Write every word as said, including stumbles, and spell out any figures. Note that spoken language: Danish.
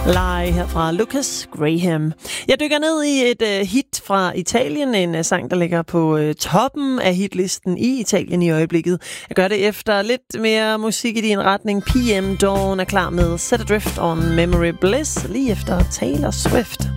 Lie her fra Lucas Graham. Jeg dykker ned i et uh, hit fra Italien, en uh, sang, der ligger på uh, toppen af hitlisten i Italien i øjeblikket. Jeg gør det efter lidt mere musik i din retning. P M Dawn er klar med Set Adrift on Memory Bliss, lige efter Taylor Swift.